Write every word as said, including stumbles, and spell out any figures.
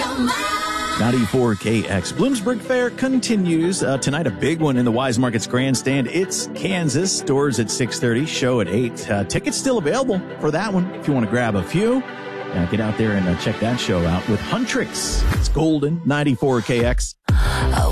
ninety-four K X. Bloomsburg Fair continues. Uh, tonight, a big one in the Wise Markets Grandstand. It's Kansas. Doors at six thirty, show at eight. Uh, tickets still available for that one if you want to grab a few. Uh, get out there and uh, check that show out with Huntrix. It's Golden, ninety-four K X.